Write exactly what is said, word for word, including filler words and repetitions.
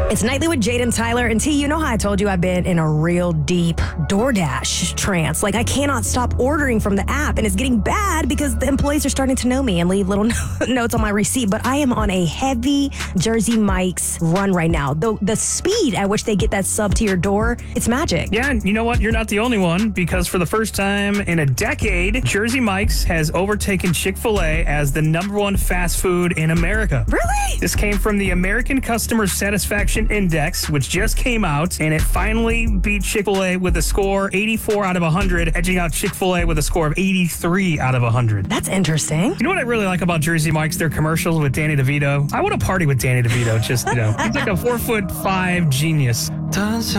It's Nightly with Jade and Tyler. And T, you know how I told you I've been in a real deep DoorDash trance. Like, I cannot stop ordering from the app, and it's getting bad because the employees are starting to know me and leave little notes on my receipt. But I am on a heavy Jersey Mike's run right now. The, the speed at which they get that sub to your door, it's magic. Yeah, and you know what? You're not the only one, because for the first time in a decade, Jersey Mike's has overtaken Chick-fil-A as the number one fast food in America. Really? This came from the American Customer Satisfaction Index, which just came out, and it finally beat Chick-fil-A with a score eighty-four out of one hundred, edging out Chick-fil-A with a score of eighty-three out of one hundred. That's interesting. You know what I really like about Jersey Mike's? Their commercials with Danny DeVito. I want to party with Danny DeVito. Just, you know, he's like a four foot five genius.